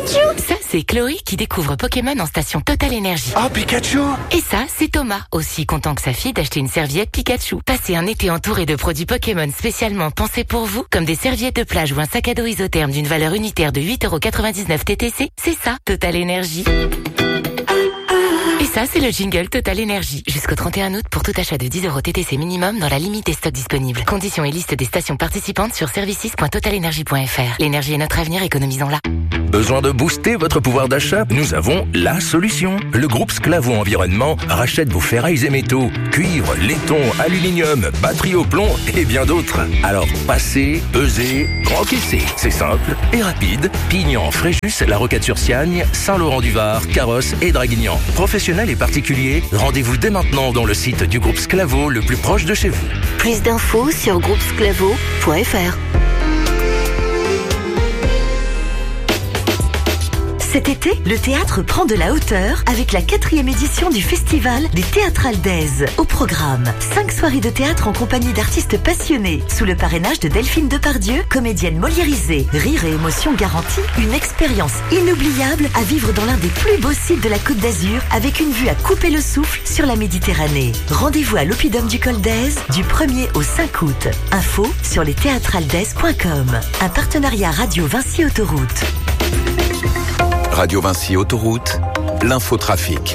Pikachu. Ça, c'est Chloé qui découvre Pokémon en station Total Energy. Oh, Pikachu. Et ça, c'est Thomas, aussi content que sa fille d'acheter une serviette Pikachu. Passez un été entouré de produits Pokémon spécialement pensés pour vous, comme des serviettes de plage ou un sac à dos isotherme d'une valeur unitaire de 8,99€ TTC. C'est ça, Total Energy. Et ça, c'est le jingle Total Energy. Jusqu'au 31 août pour tout achat de 10€ TTC minimum dans la limite des stocks disponibles. Conditions et liste des stations participantes sur services.totalenergy.fr. L'énergie est notre avenir, économisons-la. Besoin de booster votre pouvoir d'achat? Nous avons la solution. Le groupe Sclavo Environnement rachète vos ferrailles et métaux, cuivre, laiton, aluminium, batterie au plomb et bien d'autres. Alors passez, pesez, encaissez. C'est simple et rapide. Pignan, Fréjus, La Roquette-sur-Siagne, Saint-Laurent-du-Var, Carrosse et Draguignan. Professionnels et particuliers, rendez-vous dès maintenant dans le site du groupe Sclavo le plus proche de chez vous. Plus d'infos sur groupesclavo.fr. Cet été, le théâtre prend de la hauteur avec la 4e édition du Festival des Théâtrales d'Aise. Au programme, 5 soirées de théâtre en compagnie d'artistes passionnés. Sous le parrainage de Delphine Depardieu, comédienne moliérisée. Rire et émotion garantie, une expérience inoubliable à vivre dans l'un des plus beaux sites de la Côte d'Azur avec une vue à couper le souffle sur la Méditerranée. Rendez-vous à l'Oppidum du Col d'Aise du 1er au 5 août. Info sur lesthéatralesdaise.com. Un partenariat Radio Vinci Autoroute. Radio Vinci Autoroute, l'infotrafic.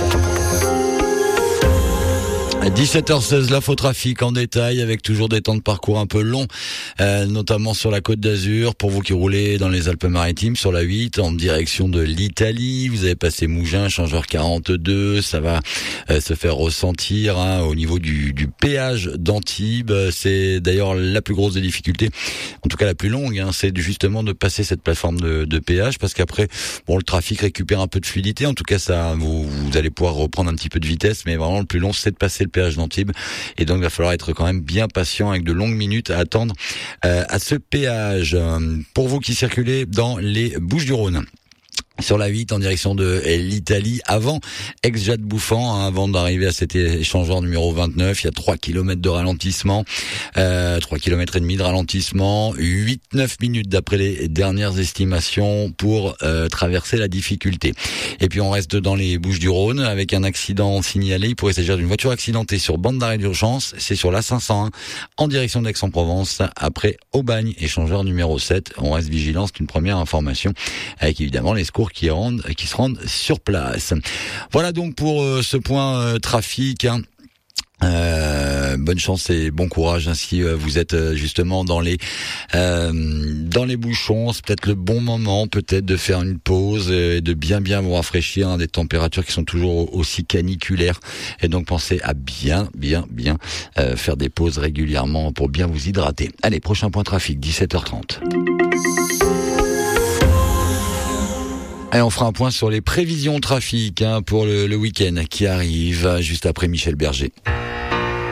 17h16, l'infotrafic en détail avec toujours des temps de parcours un peu longs, notamment sur la Côte d'Azur. Pour vous qui roulez dans les Alpes-Maritimes sur la 8 en direction de l'Italie, vous avez passé Mougins, échangeur 42, ça va se faire ressentir au niveau du péage d'Antibes. C'est d'ailleurs la plus grosse des difficultés, en tout cas la plus longue, c'est justement de passer cette plateforme de péage parce qu'après, le trafic récupère un peu de fluidité. En tout cas, ça, vous allez pouvoir reprendre un petit peu de vitesse, mais vraiment le plus long, c'est de passer le péage d'Antibes et donc il va falloir être quand même bien patient avec de longues minutes à attendre à ce péage. Pour vous qui circulez dans les Bouches-du-Rhône, sur la 8 en direction de l'Italie, avant Aix-Jade-Bouffant, avant d'arriver à cet échangeur numéro 29, il y a 3 km de ralentissement, 3 km et demi de ralentissement, 8-9 minutes d'après les dernières estimations pour traverser la difficulté. Et puis on reste dans les Bouches-du-Rhône avec un accident signalé. Il pourrait s'agir d'une voiture accidentée sur bande d'arrêt d'urgence, c'est sur la 501 en direction d'Aix-en-Provence après Aubagne, échangeur numéro 7. On reste vigilant, c'est une première information avec évidemment les secours qui se rendent sur place. Voilà donc pour ce point trafic. Bonne chance et bon courage si vous êtes justement dans les bouchons. C'est peut-être le bon moment peut-être de faire une pause et de bien vous rafraîchir, des températures qui sont toujours aussi caniculaires, et donc pensez à bien faire des pauses régulièrement pour bien vous hydrater. Allez, prochain point trafic, 17h30. Et on fera un point sur les prévisions trafic pour le week-end qui arrive juste après Michel Berger.